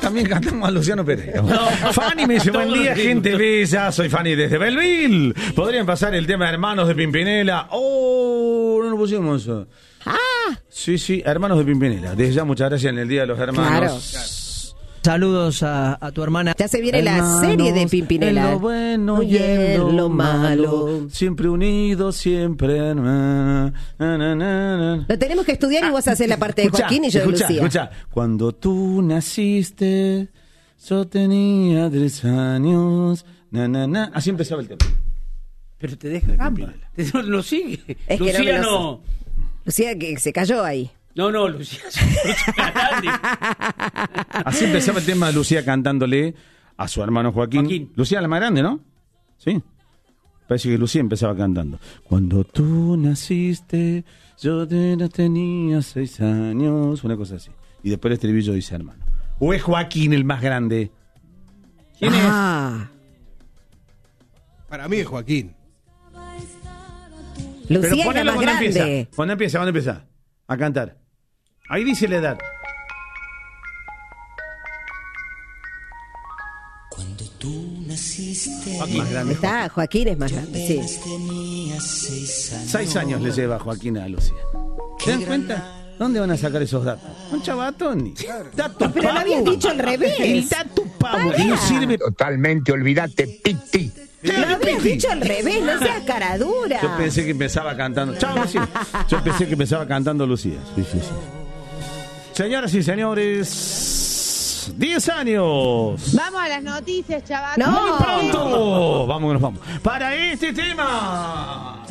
también cantamos a Luciano Pereira. Fanny me dice, buen día, gente bella. Soy Fanny desde Belleville. ¿Podrían pasar el tema de Hermanos de Pimpinela? Oh, no lo pusimos eso. Sí, Hermanos de Pimpinela. Desde ya, muchas gracias en el Día de los Hermanos. Claro. Saludos a tu hermana. Ya se viene la serie de Pimpinela. En lo bueno y en lo malo. Siempre unidos, siempre. Lo tenemos que estudiar y vos haces la parte de Joaquín y yo de Lucía. Escucha. Cuando tú naciste, yo tenía 3 años. Así empezaba el tema. Pero te deja gamba. Lo sigue. Es Lucía que no. Lucía que se cayó ahí. No, Lucía. Así empezaba el tema de Lucía cantándole a su hermano Joaquín. Lucía la más grande, ¿no? Sí. Parece que Lucía empezaba cantando. Cuando tú naciste, yo tenía 6 años. Una cosa así. Y después el estribillo dice hermano. ¿O es Joaquín el más grande? ¿Quién es? Para mí es Joaquín. Lucía es la más grande. ¿Cuándo empieza? A cantar. Ahí dice la edad. Cuando tú naciste, Más grande. Está, Joaquín es más grande, sí. tenía 6 años. 6 años le lleva Joaquín a Lucía. ¿Se dan cuenta? ¿Dónde van a sacar esos datos? Un chavatón. Datos Pero lo habías dicho al revés. El dato pavo. Que no sirve. Totalmente, olvídate, Piti. Lo habías dicho al revés, no seas cara dura. Yo pensé que empezaba cantando. Chao, Lucía. Yo pensé que empezaba cantando Lucía. Sí. Señoras y señores, 10 años. Vamos a las noticias, chaval. No. Muy pronto. Vamos. Para este tema.